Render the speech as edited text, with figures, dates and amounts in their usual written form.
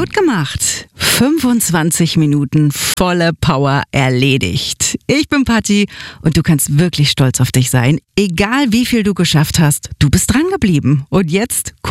Gut gemacht. 25 Minuten volle Power erledigt. Ich bin Patti und du kannst wirklich stolz auf dich sein. Egal wie viel du geschafft hast, du bist dran geblieben. Und jetzt